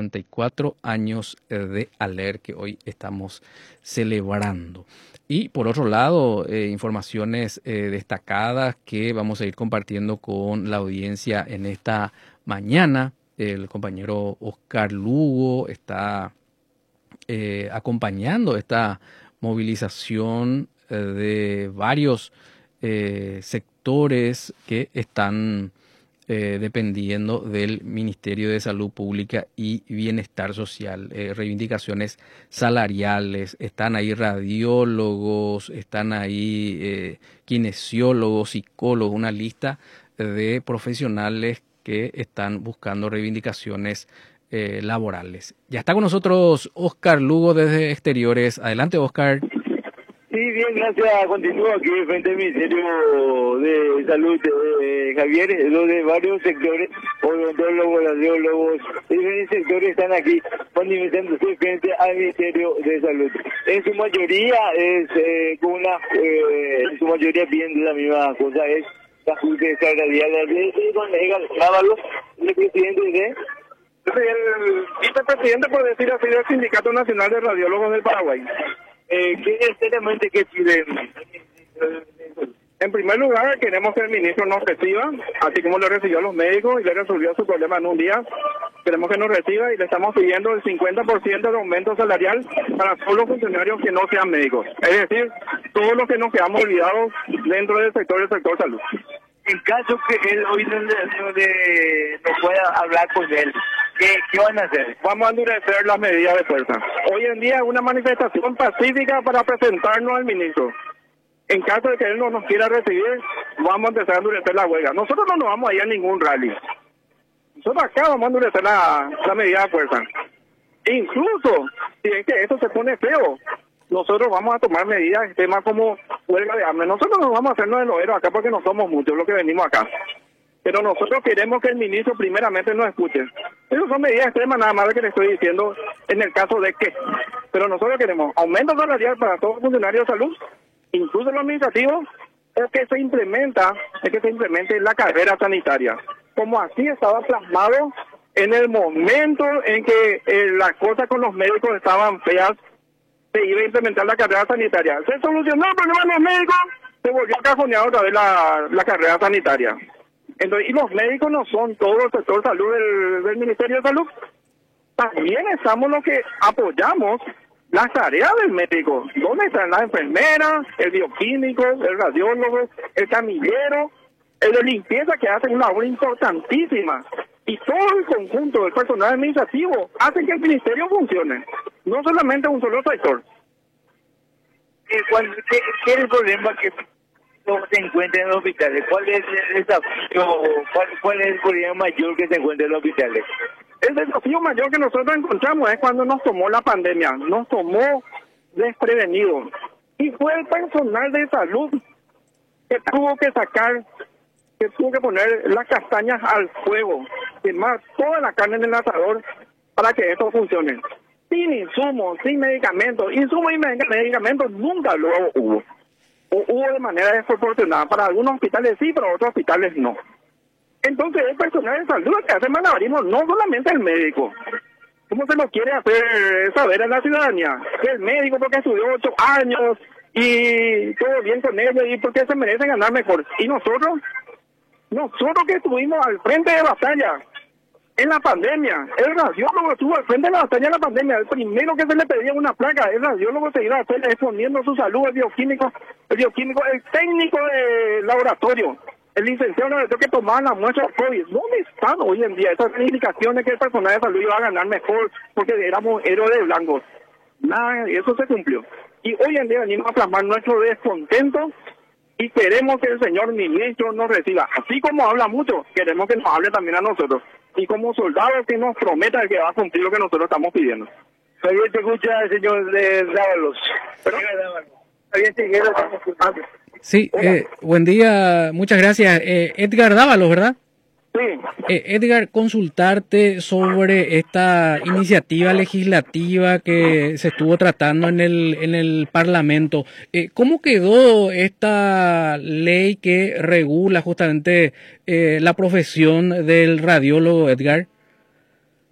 64 años de ALER que hoy estamos celebrando. Y por otro lado, informaciones destacadas que vamos a ir compartiendo con la audiencia en esta mañana. El compañero Oscar Lugo está acompañando esta movilización de varios sectores que están dependiendo del Ministerio de Salud Pública y Bienestar Social, reivindicaciones salariales, están ahí radiólogos, están ahí kinesiólogos, psicólogos, una lista de profesionales que están buscando reivindicaciones laborales. Ya está con nosotros Oscar Lugo desde Exteriores. Adelante, Oscar. Sí, bien, gracias. Continúo aquí frente al Ministerio de Salud de Javier, donde varios sectores, odontólogos, radiólogos, diferentes sectores están aquí manifestándose frente al Ministerio de Salud. En su mayoría es en su mayoría bien la misma cosa, es la Junta de Salarial de Gábalo, el presidente el vicepresidente, por decir así, del Sindicato Nacional de Radiólogos del Paraguay. ¿Qué exactamente que piden? En primer lugar, queremos que el ministro nos reciba, así como lo recibió a los médicos y le resolvió su problema en un día. Queremos que nos reciba y le estamos pidiendo el 50% de aumento salarial para todos los funcionarios que no sean médicos. Es decir, todos los que nos quedamos olvidados dentro del sector salud. En caso que él hoy no pueda hablar con él, ¿qué van a hacer? Vamos a endurecer las medidas de fuerza. Hoy en día es una manifestación pacífica para presentarnos al ministro. En caso de que él no nos quiera recibir, vamos a empezar a endurecer la huelga. Nosotros no nos vamos a ir a ningún rally. Nosotros acá vamos a endurecer la medida de fuerza. Incluso, si es que esto se pone feo, nosotros vamos a tomar medidas, temas como huelga de hambre. Nosotros no vamos a hacernos de loeros acá porque no somos muchos los que venimos acá. Pero nosotros queremos que el ministro primeramente nos escuche. Esas son medidas extremas nada más de que le estoy diciendo en el caso de que. Pero nosotros queremos aumento salarial para todos los funcionarios de salud, incluso los administrativos, es que se implemente la carrera sanitaria. Como así estaba plasmado en el momento en que las cosas con los médicos estaban feas, se iba a implementar la carrera sanitaria. Se solucionó el problema de los médicos, se volvió a cajonear otra vez la carrera sanitaria. Entonces, y los médicos no son todo el sector salud del Ministerio de Salud. También estamos los que apoyamos las tareas del médico. ¿Dónde están las enfermeras, el bioquímico, el radiólogo, el camillero, el de limpieza, que hacen una labor importantísima? Y todo el conjunto del personal administrativo hace que el ministerio funcione, no solamente un solo sector. ¿Qué es el problema que se encuentra en los hospitales? ¿Cuál es el desafío, cuál es el problema mayor que se encuentra en los hospitales? El desafío mayor que nosotros encontramos es cuando nos tomó la pandemia, nos tomó desprevenidos. Y fue el personal de salud que tuvo que poner las castañas al fuego, quemar toda la carne en el asador para que esto funcione. Sin insumos, sin medicamentos, insumos y medicamentos nunca luego hubo. O hubo de manera desproporcionada. Para algunos hospitales sí, para otros hospitales no. Entonces el personal de salud que hace malabarismo, no solamente el médico. ¿Cómo se lo quiere hacer saber a la ciudadanía? Que el médico porque estudió 8 años y todo bien con ellos y porque se merecen ganar mejor. Y nosotros que estuvimos al frente de batalla en la pandemia, el radiólogo estuvo al frente de la batalla en la pandemia. El primero que se le pedía una placa, el radiólogo se iba a hacer exponiendo su salud, el bioquímico, el técnico de laboratorio, el licenciado que tomaba la muestra de COVID. ¿Dónde están hoy en día esas indicaciones que el personal de salud iba a ganar mejor porque éramos héroes de blancos? Nada, eso se cumplió. Y hoy en día venimos a plasmar nuestro descontento y queremos que el señor ministro nos reciba. Así como habla mucho, queremos que nos hable también a nosotros. Y como soldados que nos prometa que va a cumplir lo que nosotros estamos pidiendo. Javier, te escucha el señor de Dávalos. Javier Tiguera, estamos escuchando. Sí, buen día, muchas gracias. Edgar Dávalos, ¿verdad? Sí. Edgar, consultarte sobre esta iniciativa legislativa que se estuvo tratando en el Parlamento. ¿Cómo quedó esta ley que regula justamente la profesión del radiólogo, Edgar?